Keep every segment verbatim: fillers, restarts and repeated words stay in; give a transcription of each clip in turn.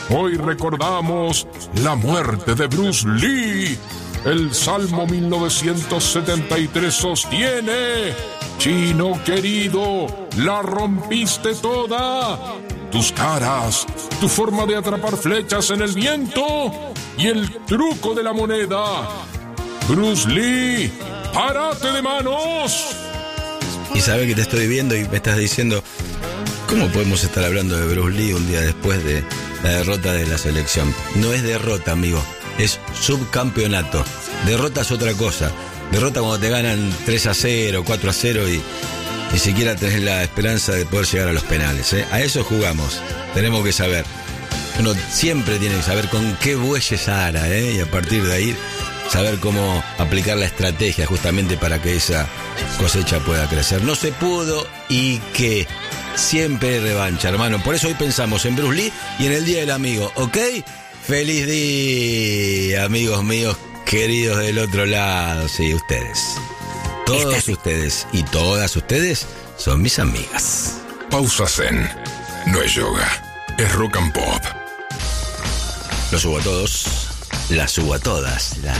Hoy recordamos la muerte de Bruce Lee. El Salmo mil novecientos setenta y tres sostiene: Chino querido, la rompiste toda. Tus caras, tu forma de atrapar flechas en el viento y el truco de la moneda. Bruce Lee, ¡párate de manos! Y sabes que te estoy viendo y me estás diciendo, ¿cómo podemos estar hablando de Bruce Lee un día después de la derrota de la selección? No es derrota, amigo, es subcampeonato. Derrota es otra cosa. Derrota cuando te ganan tres a cero, cuatro a cero y ni siquiera tenés la esperanza de poder llegar a los penales, ¿eh? A eso jugamos. Tenemos que saber. Uno siempre tiene que saber con qué bueyes ara, ¿eh? Y a partir de ahí saber cómo aplicar la estrategia justamente para que esa cosecha pueda crecer. No se pudo y que siempre hay revancha, hermano. Por eso hoy pensamos en Bruce Lee y en el Día del Amigo, ¿ok? ¡Feliz día, amigos míos queridos del otro lado! Sí, ustedes. Todos ustedes y todas ustedes son mis amigas. Pausa Zen. No es yoga, es rock and pop. Los subo a todos, las subo a todas, las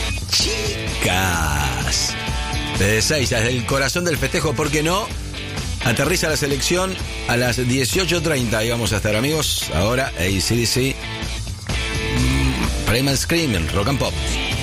chicas. Desde seis, desde el corazón del festejo, ¿por qué no? Aterriza la selección a las dieciocho treinta. Ahí vamos a estar, amigos. Ahora, A C D C, Primal Scream, Rock and Pop.